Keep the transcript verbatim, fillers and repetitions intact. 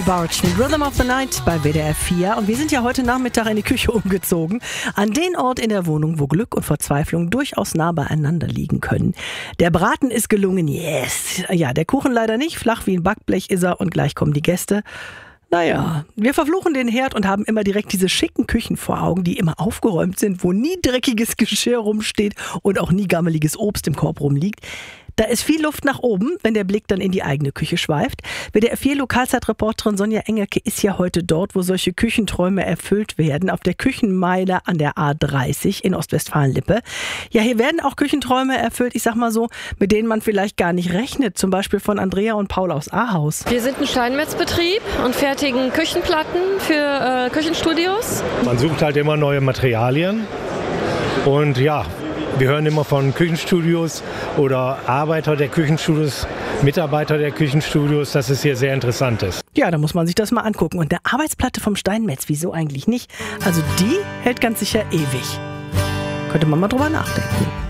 Bartsch mit Rhythm of the Night bei W D R vier. Und wir sind ja heute Nachmittag in die Küche umgezogen. An den Ort in der Wohnung, wo Glück und Verzweiflung durchaus nah beieinander liegen können. Der Braten ist gelungen, yes. Ja, der Kuchen leider nicht. Flach wie ein Backblech ist er und gleich kommen die Gäste. Naja, wir verfluchen den Herd und haben immer direkt diese schicken Küchen vor Augen, die immer aufgeräumt sind, wo nie dreckiges Geschirr rumsteht und auch nie gammeliges Obst im Korb rumliegt. Da ist viel Luft nach oben, wenn der Blick dann in die eigene Küche schweift. W D R vier Lokalzeitreporterin Sonja Engelke ist ja heute dort, wo solche Küchenträume erfüllt werden, auf der Küchenmeile an der A dreißig in Ostwestfalen-Lippe. Ja, hier werden auch Küchenträume erfüllt, ich sag mal so, mit denen man vielleicht gar nicht rechnet. Zum Beispiel von Andrea und Paul aus Ahaus. Wir sind ein Steinmetzbetrieb und fertigen Küchenplatten für äh, Küchenstudios. Man sucht halt immer neue Materialien und ja, wir hören immer von Küchenstudios oder Arbeiter der Küchenstudios, Mitarbeiter der Küchenstudios, dass es hier sehr interessant ist. Ja, da muss man sich das mal angucken. Und eine Arbeitsplatte vom Steinmetz, wieso eigentlich nicht? Also die hält ganz sicher ewig. Könnte man mal drüber nachdenken.